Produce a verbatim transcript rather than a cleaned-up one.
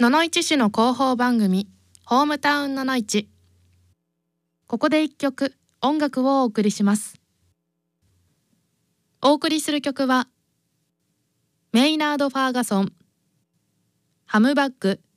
野々市市の広報番組ホームタウン野々市。ここで一曲音楽をお送りします。お送りする曲はメイナード・ファーガソン、ハムバッグ